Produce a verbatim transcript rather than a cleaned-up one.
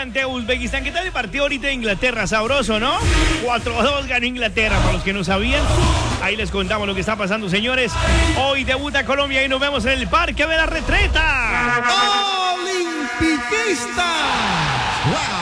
ante Uzbekistán. ¿Qué tal el partido ahorita de Inglaterra? Sabroso, ¿no? cuatro a dos ganó Inglaterra, para los que no sabían. Ahí les contamos lo que está pasando, señores. Hoy debuta Colombia y nos vemos en el Parque de la Retreta. ¡Olimpiquista! ¡Wow!